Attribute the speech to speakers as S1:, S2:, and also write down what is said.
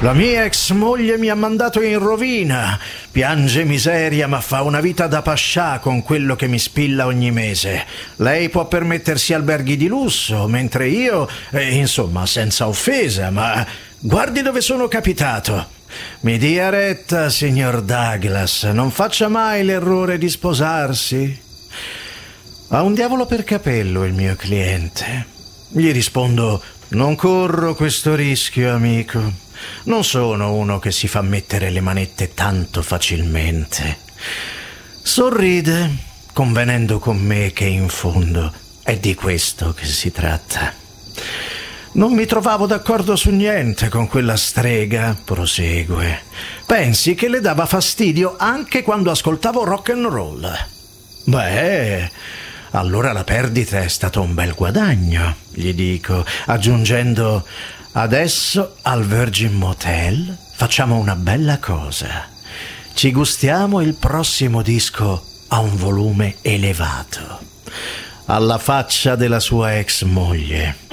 S1: La mia ex moglie mi ha mandato in rovina. Piange miseria, ma fa una vita da pascià con quello che mi spilla ogni mese. Lei può permettersi alberghi di lusso, mentre io, insomma, senza offesa, ma guardi dove sono capitato. Mi dia retta, signor Douglas, non faccia mai l'errore di sposarsi. Ha un diavolo per capello il mio cliente. Gli rispondo: non corro questo rischio, amico. Non sono uno che si fa mettere le manette tanto facilmente. Sorride, convenendo con me che in fondo è di questo che si tratta. Non mi trovavo d'accordo su niente con quella strega, prosegue. Pensi che le dava fastidio anche quando ascoltavo rock and roll. Beh, allora la perdita è stato un bel guadagno, gli dico, aggiungendo: adesso al Virgin Motel facciamo una bella cosa. Ci gustiamo il prossimo disco a un volume elevato. Alla faccia della sua ex moglie.